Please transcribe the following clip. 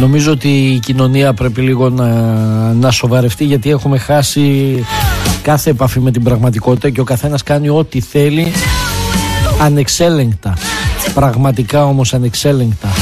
Νομίζω ότι η κοινωνία πρέπει λίγο να σοβαρευτεί, γιατί έχουμε χάσει κάθε επαφή με την πραγματικότητα και ο καθένας κάνει ό,τι θέλει ανεξέλεγκτα. Πραγματικά όμως ανεξέλεγκτα.